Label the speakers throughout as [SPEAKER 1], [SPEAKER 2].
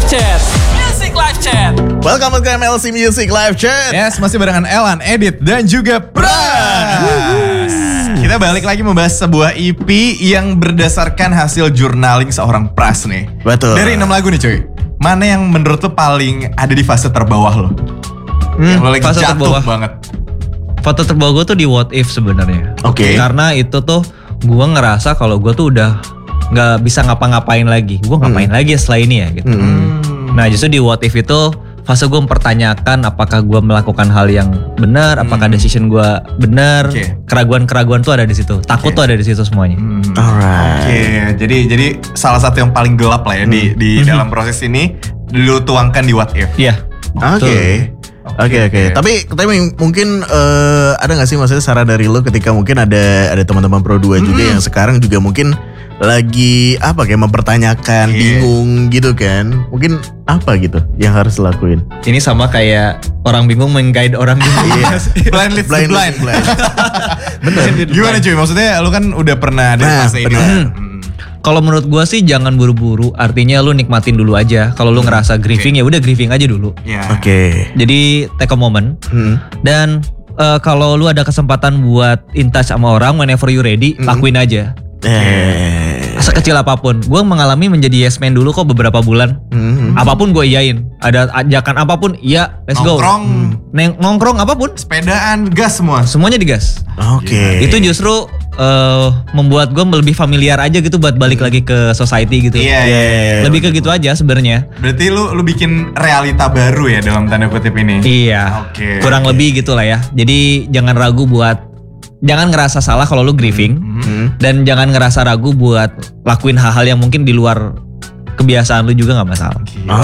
[SPEAKER 1] Chat. Music Live Chat.
[SPEAKER 2] Welcome ke MLC Music Live Chat.
[SPEAKER 3] Yes, masih barengan Elan, Edit, dan juga Pras. Kita balik lagi membahas sebuah EP yang berdasarkan hasil journaling seorang Pras nih.
[SPEAKER 2] Betul.
[SPEAKER 3] Dari 6 lagu nih cuy, mana yang menurut lo paling ada di fase terbawah lo? Yang lo lagi
[SPEAKER 4] fase
[SPEAKER 3] jatuh
[SPEAKER 4] terbawah.
[SPEAKER 3] banget.
[SPEAKER 4] Foto terbawa gue tuh di What If sebenarnya.
[SPEAKER 2] Oke.
[SPEAKER 4] Karena itu tuh gue ngerasa kalau gue tuh udah nggak bisa ngapa-ngapain lagi. Gue ngapain lagi ya setelah ini ya gitu. Nah justru di What If itu fase gue mempertanyakan apakah gue melakukan hal yang benar, apakah decision gue benar.
[SPEAKER 3] Oke.
[SPEAKER 4] Keraguan-keraguan tuh ada di situ. Takut tuh ada di situ semuanya.
[SPEAKER 2] Alright.
[SPEAKER 3] Oke, jadi salah satu yang paling gelap lah ya di dalam proses ini lu tuangkan di What If.
[SPEAKER 4] Iya.
[SPEAKER 2] Oke. Oke. Tapi mungkin ada gak sih maksudnya saran dari lo ketika mungkin ada teman-teman Pro 2 juga yang sekarang juga mungkin lagi kayak mempertanyakan, bingung gitu kan. Mungkin apa gitu yang harus lakuin?
[SPEAKER 4] Ini sama kayak orang bingung meng-guide orang bingung.
[SPEAKER 3] Blind leads the blind.
[SPEAKER 2] Bener.
[SPEAKER 3] Gimana cuy? Maksudnya lu kan udah pernah ada fase ini.
[SPEAKER 4] Kalau menurut gue sih jangan buru-buru. Artinya lu nikmatin dulu aja. Kalau lu ngerasa grieving ya udah grieving aja dulu.
[SPEAKER 3] Ya.
[SPEAKER 2] Oke.
[SPEAKER 4] Jadi take a moment. Dan kalau lu ada kesempatan buat in touch sama orang whenever you ready, lakuin aja. Sekecil apapun. Gue mengalami menjadi yes man dulu kok beberapa bulan. Apapun gue iyain. Ada ajakan apapun, iya let's go. Nongkrong apapun.
[SPEAKER 3] Sepedaan, gas semua.
[SPEAKER 4] Semuanya digas.
[SPEAKER 2] Oke.
[SPEAKER 4] Itu justru membuat gue lebih familiar aja gitu buat balik lagi ke society gitu.
[SPEAKER 3] Iya.
[SPEAKER 4] Lebih ke gitu aja sebenarnya.
[SPEAKER 3] Berarti lu bikin realita baru ya dalam tanda kutip ini.
[SPEAKER 4] Iya.
[SPEAKER 3] Oke.
[SPEAKER 4] Kurang lebih gitulah ya. Jadi jangan ragu jangan ngerasa salah kalau lu grieving. Dan jangan ngerasa ragu buat lakuin hal-hal yang mungkin di luar kebiasaan lu juga gak masalah.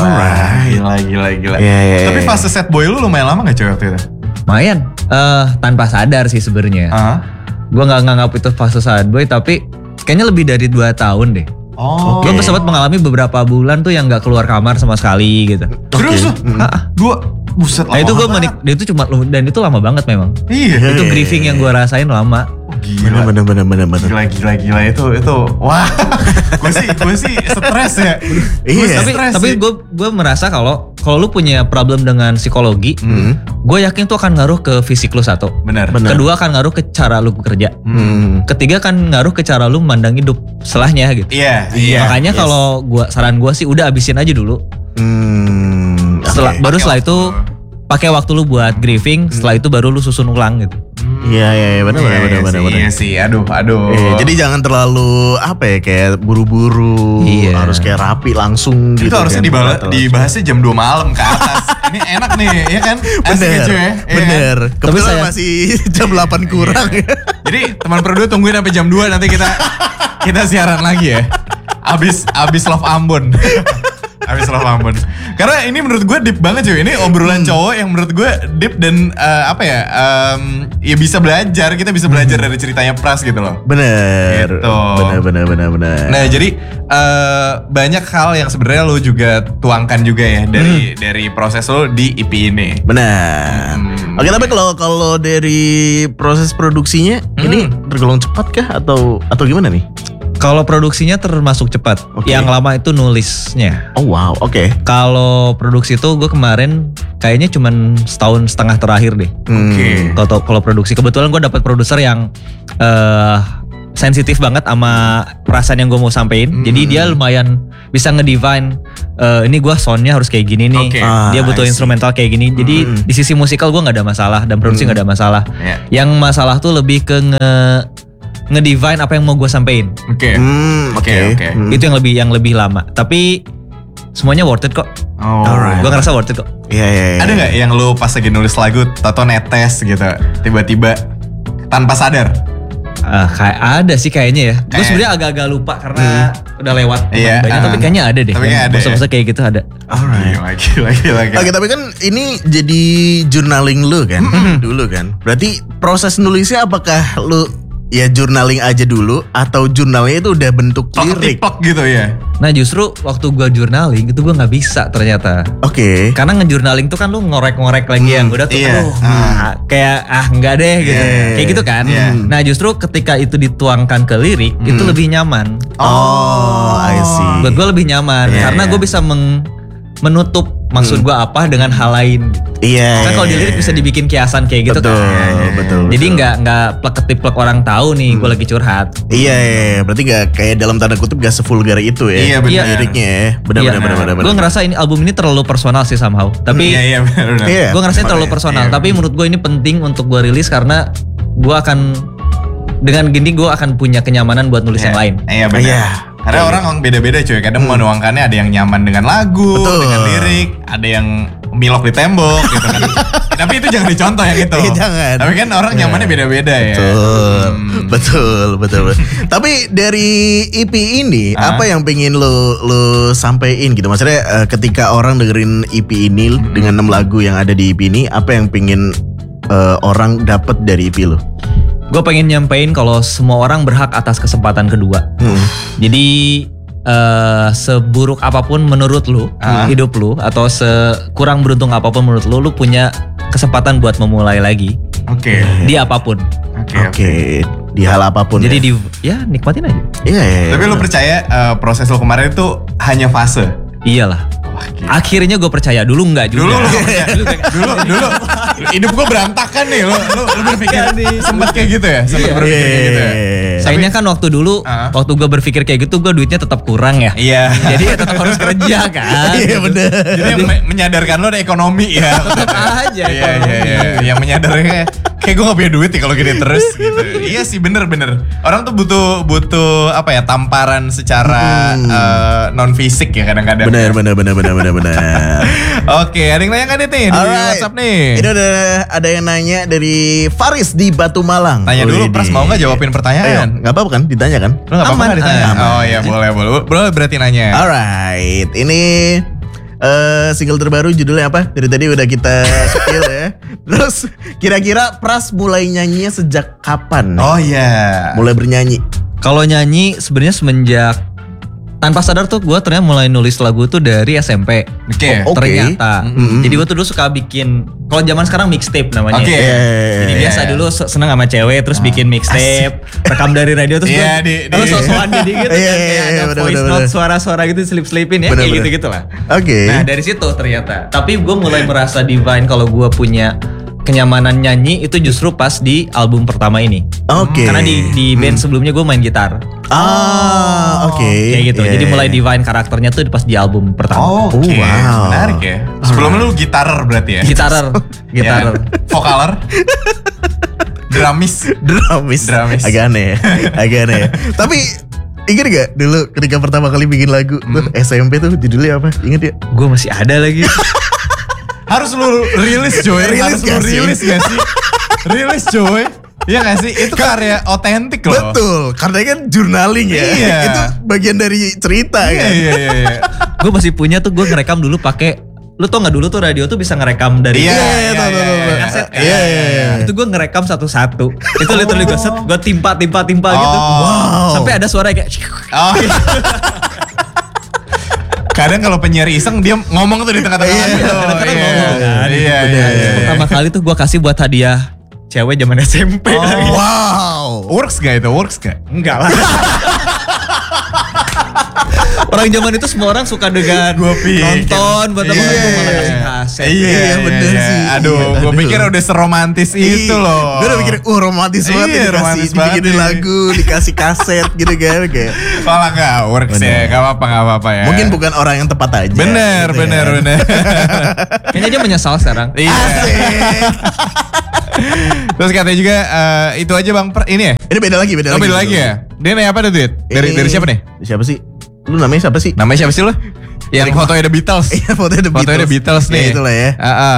[SPEAKER 3] Gila.
[SPEAKER 2] Iya.
[SPEAKER 3] Tapi fase set boy lu lumayan lama gak cuy waktu itu?
[SPEAKER 4] Lumayan. Tanpa sadar sih sebenarnya. Gue gak nganggap itu fase sad boy, tapi kayaknya lebih dari 2 tahun deh.
[SPEAKER 3] Oh.
[SPEAKER 4] Gue sempat mengalami beberapa bulan tuh yang gak keluar kamar sama sekali gitu.
[SPEAKER 3] Terus lu? Buset lama
[SPEAKER 4] Nah itu gue
[SPEAKER 3] banget.
[SPEAKER 4] dia itu cuma dan itu lama banget memang.
[SPEAKER 3] Iya.
[SPEAKER 4] Itu grieving yang gue rasain lama.
[SPEAKER 3] Oh, gila.
[SPEAKER 2] Bener.
[SPEAKER 3] Gila itu. Wah. gue sih stres ya.
[SPEAKER 2] Iya.
[SPEAKER 4] Tapi gue merasa kalau lu punya problem dengan psikologi, gue yakin tuh akan ngaruh ke fisik lu satu.
[SPEAKER 3] Benar.
[SPEAKER 4] Kedua akan ngaruh ke cara lu bekerja. Ketiga akan ngaruh ke cara lu memandang hidup setelahnya gitu.
[SPEAKER 3] Iya.
[SPEAKER 4] Makanya kalau saran gue sih udah abisin aja dulu. Setelah itu pakai waktu lu buat grieving, setelah itu baru lu susun ulang gitu.
[SPEAKER 2] Iya, benar.
[SPEAKER 3] Iya sih, aduh.
[SPEAKER 2] Jadi jangan terlalu kayak buru-buru, harus kayak rapi langsung
[SPEAKER 3] itu
[SPEAKER 2] gitu.
[SPEAKER 3] harusnya dibahasnya jam 2 malam ke atas. Ini enak nih, ya kan? Asik aja ya.
[SPEAKER 2] Bener. Kebetulan
[SPEAKER 4] saya-
[SPEAKER 2] masih jam 8 kurang.
[SPEAKER 3] Jadi teman Pro 2 tungguin sampai jam 2 nanti kita siaran lagi ya. Abis Love Ambon. Abis Love Ambon. Karena ini menurut gue deep banget cuy. Ini obrolan cowok yang menurut gue deep dan ya bisa belajar. Kita bisa belajar dari ceritanya Pras gitu loh.
[SPEAKER 2] Bener.
[SPEAKER 3] Gitu.
[SPEAKER 2] Bener.
[SPEAKER 3] Nah jadi banyak hal yang sebenarnya lo juga tuangkan juga ya dari proses lo di EP ini.
[SPEAKER 2] Benar. Oke, tapi kalau dari proses produksinya ini tergolong cepat kah atau gimana nih?
[SPEAKER 4] Kalau produksinya termasuk cepat.
[SPEAKER 2] Oke.
[SPEAKER 4] Yang lama itu nulisnya.
[SPEAKER 2] Oh wow, oke.
[SPEAKER 4] Kalau produksi itu gue kemarin kayaknya cuman 1,5 tahun terakhir deh.
[SPEAKER 3] Oke.
[SPEAKER 4] Kalau produksi kebetulan gue dapat produser yang sensitif banget sama perasaan yang gue mau sampein. Jadi dia lumayan bisa ngedefine ini gue soundnya harus kayak gini nih.
[SPEAKER 3] Oke.
[SPEAKER 4] Dia butuh
[SPEAKER 2] I see.
[SPEAKER 4] instrumental kayak gini. Jadi di sisi musikal gue nggak ada masalah dan produksi nggak ada masalah.
[SPEAKER 3] Yeah.
[SPEAKER 4] Yang masalah tuh lebih ke ngedefine apa yang mau gue sampein.
[SPEAKER 3] Oke.
[SPEAKER 4] Itu yang lebih lama. Tapi semuanya worth it kok.
[SPEAKER 3] Oh.
[SPEAKER 2] Alright.
[SPEAKER 4] Gue ngerasa worth it kok.
[SPEAKER 2] Iya.
[SPEAKER 3] Ada nggak yang lo pas lagi nulis lagu tato netes gitu tiba-tiba tanpa sadar?
[SPEAKER 4] Kayak ada sih kayaknya ya. Gue sebenarnya agak-agak lupa karena udah lewat
[SPEAKER 3] Iya,
[SPEAKER 4] banyak. Tapi kayaknya ada deh.
[SPEAKER 3] Tapi kayaknya ada
[SPEAKER 4] Masa-masa kayak gitu ada.
[SPEAKER 2] Alright.
[SPEAKER 3] Gila.
[SPEAKER 2] Oke, tapi kan ini jadi journaling lu kan dulu kan. Berarti proses nulisnya apakah lu ya journaling aja dulu atau jurnalnya itu udah bentuk lirik?
[SPEAKER 3] Plok gitu ya.
[SPEAKER 4] Nah justru waktu gue journaling itu gue nggak bisa ternyata.
[SPEAKER 2] Oke.
[SPEAKER 4] Karena ngejournaling tuh kan lu ngorek-ngorek lagi yang udah tuh
[SPEAKER 3] iya.
[SPEAKER 4] kayak enggak deh gitu.
[SPEAKER 2] Iya.
[SPEAKER 4] Kayak gitu kan.
[SPEAKER 3] Iya.
[SPEAKER 4] Nah justru ketika itu dituangkan ke lirik itu lebih nyaman.
[SPEAKER 2] Oh, I see.
[SPEAKER 4] Buat gue lebih nyaman
[SPEAKER 2] Iya,
[SPEAKER 4] karena
[SPEAKER 2] iya.
[SPEAKER 4] gue bisa menutup maksud gue apa dengan hal lain.
[SPEAKER 2] Iya.
[SPEAKER 4] Kan kalau di lirik bisa dibikin kiasan kayak gitu
[SPEAKER 2] betul,
[SPEAKER 4] kan.
[SPEAKER 2] Betul.
[SPEAKER 4] Jadi nggak plek-ketiplek orang tahu nih gue lagi curhat.
[SPEAKER 2] Iya. Berarti gak kayak dalam tanda kutip gak sevulgar itu ya.
[SPEAKER 3] Iya, benar.
[SPEAKER 2] Liriknya ya. Benar.
[SPEAKER 4] Gue ngerasa ini album ini terlalu personal sih somehow. Tapi
[SPEAKER 3] Iya benar.
[SPEAKER 2] Iya.
[SPEAKER 4] gue ngerasa terlalu personal. Tapi menurut gue ini penting untuk gue rilis karena gue akan dengan gini gue akan punya kenyamanan buat nulis yang lain.
[SPEAKER 3] Iya benar.
[SPEAKER 2] Iya.
[SPEAKER 3] Karena orang beda-beda cuy. Kadang menuangkannya ada yang nyaman dengan lagu,
[SPEAKER 2] Betul.
[SPEAKER 3] dengan lirik, ada yang milok di tembok gitu kan. Tapi itu jangan dicontoh yang itu.
[SPEAKER 2] Iya, jangan.
[SPEAKER 3] Tapi kan orang nyamannya beda-beda ya.
[SPEAKER 2] Betul. Tapi dari EP ini apa yang pengen lo sampein gitu? Maksudnya ketika orang dengerin EP ini dengan 6 lagu yang ada di EP ini, apa yang pengen orang dapat dari EP lo?
[SPEAKER 4] Gue pengen nyampein kalau semua orang berhak atas kesempatan kedua. Jadi seburuk apapun menurut lu hidup lu, atau sekurang beruntung apapun menurut lu punya kesempatan buat memulai lagi.
[SPEAKER 3] Oke.
[SPEAKER 4] Di apapun.
[SPEAKER 2] Oke. Di hal apapun.
[SPEAKER 4] Jadi
[SPEAKER 2] ya?
[SPEAKER 4] nikmatin aja.
[SPEAKER 2] Iya.
[SPEAKER 3] Tapi lu percaya proses lu kemarin itu hanya fase?
[SPEAKER 4] Iyalah. Akhirnya gue percaya, dulu enggak juga.
[SPEAKER 3] Dulu dulu hidup gue berantakan nih. Lu berpikir sempat kayak gitu ya? Sempat berpikir kayak gitu ya?
[SPEAKER 4] Sayangnya kan waktu dulu, waktu gue berpikir kayak gitu, gue duitnya tetap kurang ya.
[SPEAKER 3] Iya.
[SPEAKER 4] Jadi ya tetap harus kerja kan.
[SPEAKER 2] Iya bener.
[SPEAKER 3] Jadi menyadarkan lo ada ekonomi ya.
[SPEAKER 4] Tetap aja.
[SPEAKER 3] Iya. Yang menyadarnya kayak gue gak punya duit nih kalau gini terus gitu. Iya sih bener. Orang tuh butuh apa ya, tamparan secara non fisik ya kadang-kadang.
[SPEAKER 2] Bener.
[SPEAKER 3] Oke, ada yang nanya kan nih di WhatsApp nih?
[SPEAKER 2] Ini ada yang nanya dari Faris di Batu Malang.
[SPEAKER 3] Tanya dulu, Pras mau gak jawabin
[SPEAKER 2] Ayo,
[SPEAKER 3] pertanyaan?
[SPEAKER 2] gak apa-apa kan? Ditanya kan?
[SPEAKER 3] Lo gak apa-apa
[SPEAKER 4] Aman,
[SPEAKER 3] nggak ditanya?
[SPEAKER 4] aman.
[SPEAKER 3] Oh iya boleh. Bro berarti nanya.
[SPEAKER 2] Alright, ini single terbaru judulnya apa? Dari tadi udah kita spill ya. Terus kira-kira Pras mulai nyanyinya sejak kapan?
[SPEAKER 3] Oh iya.
[SPEAKER 2] Mulai bernyanyi.
[SPEAKER 4] Kalau nyanyi sebenarnya semenjak tanpa sadar tuh gue ternyata mulai nulis lagu tuh dari SMP.
[SPEAKER 3] Oke.
[SPEAKER 2] Oke.
[SPEAKER 4] Ternyata. Jadi gue tuh dulu suka bikin, kalau zaman sekarang mixtape namanya.
[SPEAKER 3] Oke.
[SPEAKER 4] Jadi biasa dulu seneng sama cewek terus bikin mixtape, rekam dari radio terus
[SPEAKER 3] Iya,
[SPEAKER 4] gue so-soan jadi gitu kan,
[SPEAKER 2] Iya,
[SPEAKER 4] kayak ada
[SPEAKER 2] bener,
[SPEAKER 4] voice
[SPEAKER 2] bener,
[SPEAKER 4] note
[SPEAKER 2] bener.
[SPEAKER 4] suara-suara gitu selip-selipin ya,
[SPEAKER 2] Bener,
[SPEAKER 4] kayak
[SPEAKER 2] bener.
[SPEAKER 4] gitu-gitu lah.
[SPEAKER 2] Oke.
[SPEAKER 4] Nah dari situ ternyata. Tapi gue mulai merasa divine kalau gue punya kenyamanan nyanyi itu justru pas di album pertama ini.
[SPEAKER 2] Oke.
[SPEAKER 4] Karena di band sebelumnya gue main gitar.
[SPEAKER 2] Oke.
[SPEAKER 4] Kayak gitu.
[SPEAKER 2] Iya,
[SPEAKER 4] Jadi
[SPEAKER 2] iya.
[SPEAKER 4] mulai divine karakternya tuh pas di album pertama.
[SPEAKER 3] Oke.
[SPEAKER 2] Wow.
[SPEAKER 3] Menarik ya. Sebelum lu gitarer berarti ya?
[SPEAKER 4] Gitarer.
[SPEAKER 3] Ya. Vokaler. Drumis.
[SPEAKER 2] Drumis. Agak aneh ya. Tapi ingat gak dulu ketika pertama kali bikin lagu tuh SMP tuh judulnya apa? Ingat ya?
[SPEAKER 4] Gue masih ada lagi.
[SPEAKER 3] Harus lu rilis coy.
[SPEAKER 2] Rilis gak sih?
[SPEAKER 3] Rilis gak sih? Rilis coy. Iya gak sih? Itu karya otentik loh.
[SPEAKER 2] Betul, karena kan journaling ya.
[SPEAKER 3] Iya.
[SPEAKER 2] Itu bagian dari cerita kan.
[SPEAKER 3] Iya.
[SPEAKER 4] Gue masih punya tuh, gue ngerekam dulu pakai, lu tau gak dulu tuh radio tuh bisa ngerekam dari
[SPEAKER 3] Iya,
[SPEAKER 4] kaset kan?
[SPEAKER 2] Iya.
[SPEAKER 4] Itu gue ngerekam satu-satu. Itu literally gue set, gue timpa gitu.
[SPEAKER 2] Wow.
[SPEAKER 4] Sampai ada suara kayak
[SPEAKER 3] Oh iya. Kadang kalau penyiar iseng dia ngomong tuh di tengah-tengah.
[SPEAKER 4] kadang-kadang ngomong kan.
[SPEAKER 3] Iya.
[SPEAKER 4] pertama kali tuh gue kasih buat hadiah cewek zaman SMP.
[SPEAKER 2] Wow.
[SPEAKER 3] Works gak itu? Works gak?
[SPEAKER 4] Enggak lah. Orang zaman itu semua orang suka dengan nonton buat apa, gue malah kasih kaset.
[SPEAKER 2] Iya, bener sih.
[SPEAKER 3] Aduh, gue
[SPEAKER 2] Aduh.
[SPEAKER 3] pikir udah seromantis itu loh.
[SPEAKER 2] Gue udah mikir, romantis banget
[SPEAKER 3] Iya,
[SPEAKER 2] nih,
[SPEAKER 3] romantis banget
[SPEAKER 2] dibikinin
[SPEAKER 3] nih.
[SPEAKER 2] lagu, dikasih kaset gitu kan. Kayak.
[SPEAKER 3] Malah gak works ya, gak apa-apa ya.
[SPEAKER 2] Mungkin bukan orang yang tepat aja.
[SPEAKER 3] Bener.
[SPEAKER 2] gitu kan.
[SPEAKER 4] Kayaknya dia menyesal sekarang.
[SPEAKER 3] Iya. Terus katanya juga itu aja Bang ini ya?
[SPEAKER 2] Ini beda lagi.
[SPEAKER 3] Oh beda lagi ya? Dia nanya apa tuh Duit? Dari siapa nih?
[SPEAKER 2] Siapa sih? Lu namanya siapa sih?
[SPEAKER 3] Namanya siapa sih lo? Yang fotonya The Beatles.
[SPEAKER 2] Iya, fotonya
[SPEAKER 3] The Beatles nih.
[SPEAKER 2] Ya, itulah ya.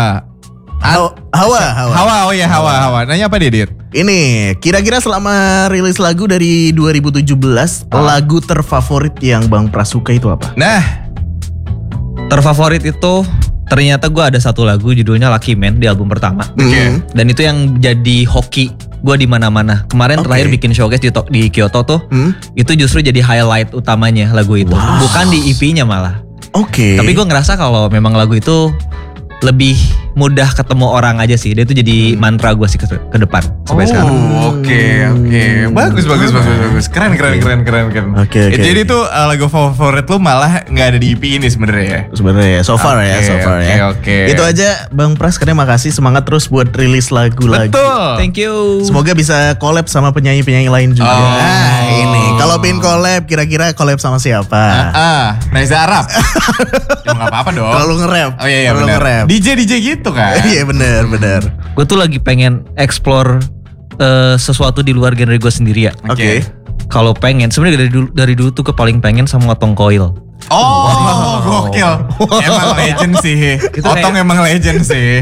[SPEAKER 2] Hawa.
[SPEAKER 3] Oh iya Hawa. Nanya apa dia Dit?
[SPEAKER 2] Ini kira-kira selama rilis lagu dari 2017 lagu terfavorit yang Bang Pras suka itu apa?
[SPEAKER 3] Nah,
[SPEAKER 4] Terfavorit itu ternyata gue ada satu lagu judulnya Lucky Man di album pertama.
[SPEAKER 3] Oke.
[SPEAKER 4] Dan itu yang jadi hoki gue di mana-mana. Kemarin
[SPEAKER 2] Oke.
[SPEAKER 4] terakhir bikin showcase di Kyoto tuh, itu justru jadi highlight utamanya lagu itu. Bukan di EP-nya malah.
[SPEAKER 2] Oke.
[SPEAKER 4] Tapi gue ngerasa kalau memang lagu itu lebih mudah ketemu orang aja sih. Dia itu jadi mantra gue sih ke depan sampai sekarang.
[SPEAKER 3] Oke. Bagus. Keren.
[SPEAKER 2] Oke.
[SPEAKER 3] Jadi tuh lagu favorit lu malah nggak ada di EP ini sebenarnya ya.
[SPEAKER 2] Sebenarnya ya, so far ya.
[SPEAKER 3] Oke.
[SPEAKER 2] Itu aja Bang Pras, karena makasih, semangat terus buat rilis lagu lagi.
[SPEAKER 3] Betul.
[SPEAKER 4] Thank you.
[SPEAKER 2] Semoga bisa collab sama penyanyi-penyanyi lain juga. Nah, ini kalau pengen collab, kira-kira collab sama siapa?
[SPEAKER 3] Reza Arab. Ya nggak apa-apa dong.
[SPEAKER 2] Kalau nge-rap.
[SPEAKER 3] Oh iya
[SPEAKER 2] kalau
[SPEAKER 3] benar.
[SPEAKER 2] nge-rap.
[SPEAKER 3] DJ gitu kan.
[SPEAKER 2] Iya benar.
[SPEAKER 4] Gue tuh lagi pengen explore sesuatu di luar genre gue sendiri ya.
[SPEAKER 2] Oke.
[SPEAKER 4] Kalau pengen, sebenarnya dari dulu tuh paling pengen sama Otong Koil.
[SPEAKER 3] Oh, gokil. Emang legend sih. Otong emang legend sih.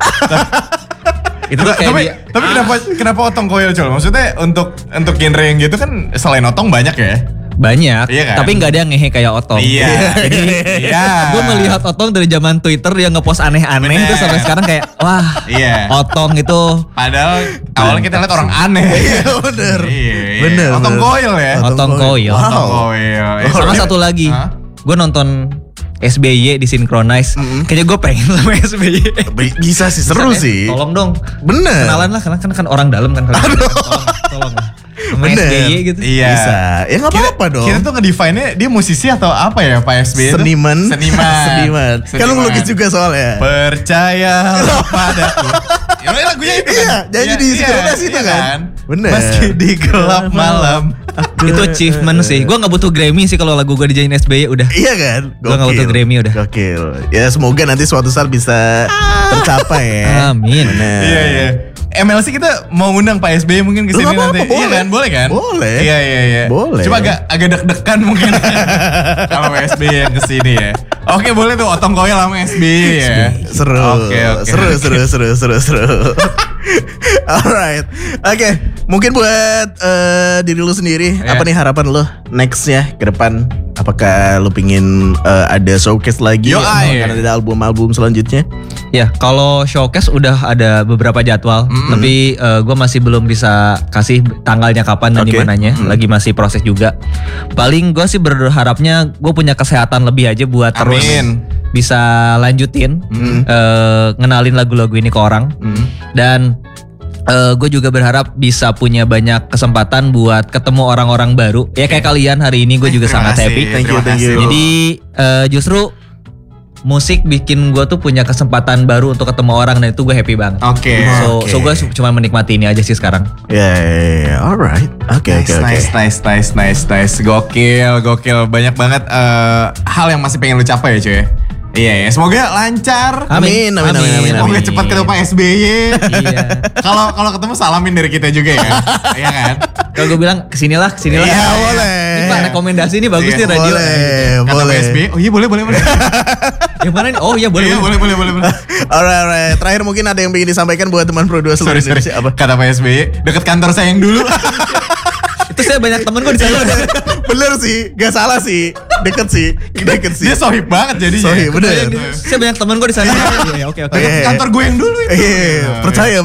[SPEAKER 4] Itu kayak
[SPEAKER 3] tapi kenapa Otong Koil, Col? Maksudnya untuk genre yang gitu kan selain Otong banyak ya?
[SPEAKER 4] banyak,
[SPEAKER 3] iya kan?
[SPEAKER 4] tapi nggak ada yang ngehe kayak Otong.
[SPEAKER 3] Iya.
[SPEAKER 4] Jadi gue melihat Otong dari zaman Twitter dia ngepost aneh-aneh terus sampai sekarang kayak wah,
[SPEAKER 3] Iya.
[SPEAKER 4] Otong itu.
[SPEAKER 3] Padahal awalnya kita lihat orang aneh.
[SPEAKER 2] Iya bener.
[SPEAKER 3] Iya.
[SPEAKER 2] Bener.
[SPEAKER 3] Otong Koil ya.
[SPEAKER 4] Otong Koil.
[SPEAKER 3] Otong Koil.
[SPEAKER 4] Sama satu lagi, gue nonton SBY di Synchronize. Kayaknya gue pengen sama SBY.
[SPEAKER 2] Bisa sih, seru sih.
[SPEAKER 4] Tolong dong.
[SPEAKER 2] Bener.
[SPEAKER 4] Kenalan lah, karena kan orang dalam kan. Tolong. Sama
[SPEAKER 2] Bener.
[SPEAKER 4] SBY gitu.
[SPEAKER 3] Iya.
[SPEAKER 2] Bisa. Ya nggak apa-apa dong.
[SPEAKER 3] Kita tuh nge-define-nya dia musisi atau apa ya Pak SBY itu?
[SPEAKER 2] Seniman.
[SPEAKER 3] Seniman.
[SPEAKER 2] Kan lu ngelukis juga soalnya.
[SPEAKER 3] Percayalah padaku. Ya lagunya itu kan.
[SPEAKER 2] Iya, nyanyi di Synchronize itu kan. Bener.
[SPEAKER 3] Meski di gelap malam.
[SPEAKER 4] Itu achievement sih. Gue gak butuh Grammy sih kalau lagu gue dijanjiin SBY udah.
[SPEAKER 2] Iya kan?
[SPEAKER 4] Gue gak butuh Grammy udah.
[SPEAKER 2] Gokil. Ya semoga nanti suatu saat bisa tercapai ya.
[SPEAKER 4] Amin.
[SPEAKER 2] Bener.
[SPEAKER 3] Iya. MLC kita mau undang Pak SBY mungkin kesini
[SPEAKER 2] Lu nggak
[SPEAKER 3] nanti.
[SPEAKER 2] apa-apa,
[SPEAKER 3] Iya kan? Boleh kan?
[SPEAKER 2] Boleh.
[SPEAKER 3] Iya.
[SPEAKER 2] Boleh.
[SPEAKER 3] Cuma agak deg-degan mungkin kalau Pak SBY yang kesini ya. Oke boleh tuh Otong Koil sama SBY ya.
[SPEAKER 2] Seru.
[SPEAKER 3] Oke.
[SPEAKER 2] Seru. Alright. Oke, mungkin buat diri lu sendiri,
[SPEAKER 3] Iya.
[SPEAKER 2] apa nih harapan lu nextnya ke depan? Apakah lu pingin ada showcase lagi?
[SPEAKER 3] Yoi.
[SPEAKER 2] Karena ada album-album selanjutnya?
[SPEAKER 4] Ya kalau showcase udah ada beberapa jadwal, tapi gue masih belum bisa kasih tanggalnya kapan dan
[SPEAKER 2] Oke.
[SPEAKER 4] dimananya. Lagi masih proses juga. Paling gue sih berharapnya gue punya kesehatan lebih aja buat terus
[SPEAKER 3] Amin.
[SPEAKER 4] bisa lanjutin ngenalin lagu-lagu ini ke orang. Dan gue juga berharap bisa punya banyak kesempatan buat ketemu orang-orang baru. Ya kayak kalian hari ini gue juga sangat happy.
[SPEAKER 2] Thank you.
[SPEAKER 4] Jadi justru musik bikin gue tuh punya kesempatan baru untuk ketemu orang dan itu gue happy banget.
[SPEAKER 3] Oke.
[SPEAKER 4] So gue cuma menikmati ini aja sih sekarang.
[SPEAKER 2] Ya, alright. Oke.
[SPEAKER 3] Nice. Gokil. Banyak banget hal yang masih pengen lu capai ya cuy. Iya. Semoga lancar.
[SPEAKER 2] Amin.
[SPEAKER 3] Semoga cepat ketemu Pak SBY.
[SPEAKER 4] Iya.
[SPEAKER 3] Kalau ketemu salamin dari kita juga ya. Iya kan?
[SPEAKER 4] Kalau gue bilang kesinilah.
[SPEAKER 2] Iya, boleh.
[SPEAKER 4] Ini Pak rekomendasi ini bagus nih radio.
[SPEAKER 3] Kata Pak SBY. Oh iya boleh.
[SPEAKER 4] Yang mana nih? Oh iya boleh.
[SPEAKER 3] Iya boleh.
[SPEAKER 2] Alright. Terakhir mungkin ada yang ingin disampaikan buat teman Pro 2 seluruh
[SPEAKER 3] Sorry.
[SPEAKER 2] Indonesia. Apa?
[SPEAKER 3] Kata Pak SBY, deket kantor saya yang dulu.
[SPEAKER 4] Itu saya banyak temen kok di sana.
[SPEAKER 2] Bener sih, gak salah sih. Deket sih.
[SPEAKER 3] Dia sohib banget jadinya.
[SPEAKER 2] Sohib, bener.
[SPEAKER 4] Saya banyak temen kok di sana. Iya, oke.
[SPEAKER 3] Deket kantor gue yang dulu itu.
[SPEAKER 2] Iya, percaya.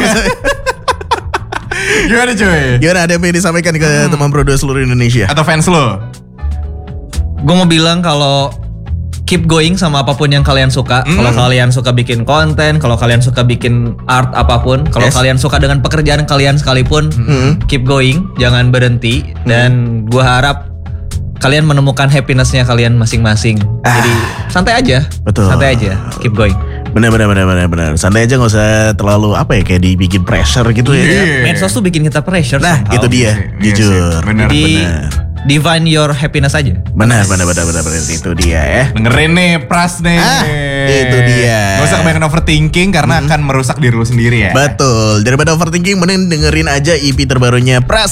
[SPEAKER 3] Gimana cuy?
[SPEAKER 2] Gimana, ada yang ingin disampaikan ke teman Pro 2 seluruh Indonesia?
[SPEAKER 3] Atau fans lo?
[SPEAKER 4] Gue mau bilang kalau keep going sama apapun yang kalian suka. Kalau kalian suka bikin konten, kalau kalian suka bikin art apapun, kalau
[SPEAKER 2] Yes.
[SPEAKER 4] kalian suka dengan pekerjaan kalian sekalipun, keep going, jangan berhenti. Dan gue harap kalian menemukan happinessnya kalian masing-masing. Jadi santai aja.
[SPEAKER 2] Betul.
[SPEAKER 4] Santai aja, keep going.
[SPEAKER 2] Bener. Santai aja, gak usah terlalu kayak dibikin pressure gitu ya.
[SPEAKER 3] Iya.
[SPEAKER 4] Medsos tuh bikin kita pressure.
[SPEAKER 2] Nah,
[SPEAKER 4] somehow.
[SPEAKER 2] itu dia,
[SPEAKER 3] Iya
[SPEAKER 2] jujur.
[SPEAKER 3] sih, bener.
[SPEAKER 4] Jadi divine your happiness aja.
[SPEAKER 2] Benar. Itu dia ya.
[SPEAKER 3] Dengerin nih Pras nih.
[SPEAKER 2] Itu dia.
[SPEAKER 3] Gak usah kebanyakan overthinking karena akan merusak diri lu sendiri ya.
[SPEAKER 2] Betul. Daripada overthinking, mending dengerin aja EP terbarunya Pras